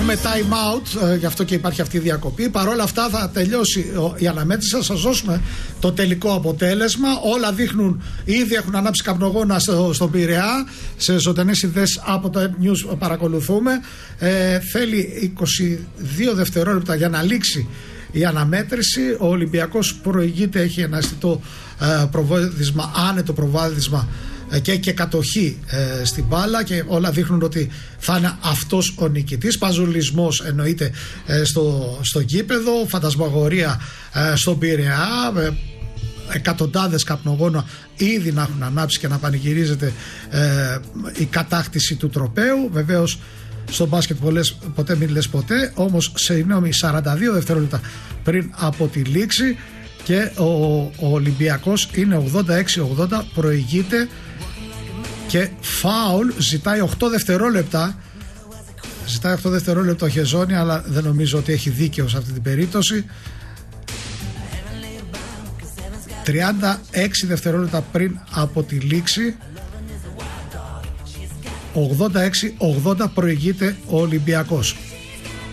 Έχουμε time out, γι' αυτό και υπάρχει αυτή η διακοπή. Παρ' όλα αυτά θα τελειώσει η αναμέτρηση. Θα σας δώσουμε το τελικό αποτέλεσμα. Όλα δείχνουν, ήδη έχουν ανάψει καπνογόνα στον Πειραιά. Σε ζωντανές ιδέες από το News παρακολουθούμε. Θέλει 22 δευτερόλεπτα για να λήξει η αναμέτρηση. Ο Ολυμπιακός προηγείται, έχει ένα αισθητό προβάδισμα, άνετο προβάδισμα και κατοχή στην μπάλα, και όλα δείχνουν ότι θα είναι αυτός ο νικητής. Παζουλισμός εννοείται στο γήπεδο, φαντασμαγορία στον Πειραιά, εκατοντάδες καπνογόνα ήδη να έχουν ανάψει και να πανηγυρίζεται η κατάκτηση του τροπαίου. Βεβαίως στο μπάσκετ ποτέ μην λες ποτέ, όμως 42 δευτερόλεπτα πριν από τη λήξη και ο Ολυμπιακός είναι 86-80, προηγείται, και φάουλ ζητάει 8 δευτερόλεπτα. Ζητάει 8 δευτερόλεπτα ο Χεζόνι, αλλά δεν νομίζω ότι έχει δίκαιο σε αυτή την περίπτωση. 36 δευτερόλεπτα πριν από τη λήξη, 86-80 προηγείται ο Ολυμπιακός.